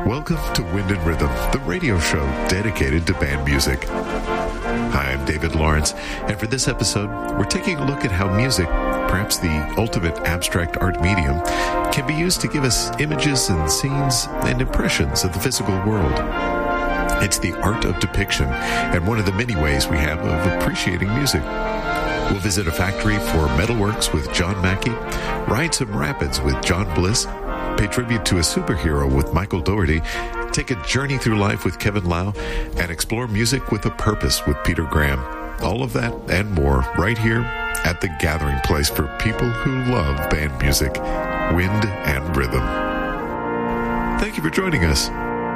Welcome to Wind and Rhythm, the radio show dedicated to band music. Hi, I'm David Lawrence, and for this episode, we're taking a look at how music, perhaps the ultimate abstract art medium, can be used to give us images and scenes and impressions of the physical world. It's the art of depiction, and one of the many ways we have of appreciating music. We'll visit a factory for metalworks with John Mackey, ride some rapids with John Bliss, pay tribute to a superhero with Michael Dougherty, take a journey through life with Kevin Lau, and explore music with a purpose with Peter Graham. All of that and more right here at the gathering place for people who love band music, Wind and Rhythm. Thank you for joining us.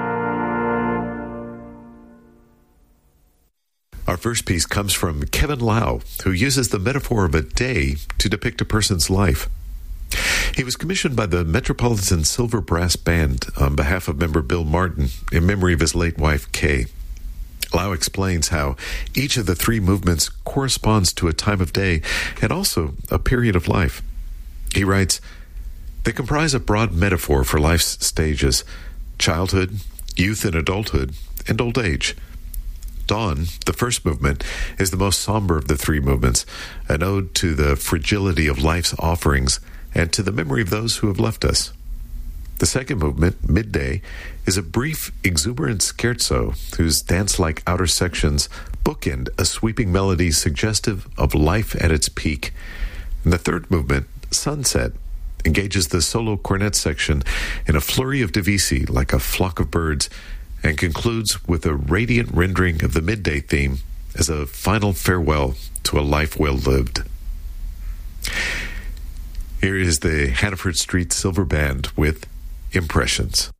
Our first piece comes from Kevin Lau, who uses the metaphor of a day to depict a person's life. He was commissioned by the Metropolitan Silver Brass Band on behalf of member Bill Martin in memory of his late wife, Kay. Lau explains how each of the three movements corresponds to a time of day and also a period of life. He writes, "They comprise a broad metaphor for life's stages: childhood, youth and adulthood, and old age. Dawn, the first movement, is the most somber of the three movements, an ode to the fragility of life's offerings and to the memory of those who have left us. The second movement, Midday, is a brief, exuberant scherzo whose dance-like outer sections bookend a sweeping melody suggestive of life at its peak. And the third movement, Sunset, engages the solo cornet section in a flurry of divisi like a flock of birds and concludes with a radiant rendering of the midday theme as a final farewell to a life well lived." Here is the Hannaford Street Silver Band with Impressions.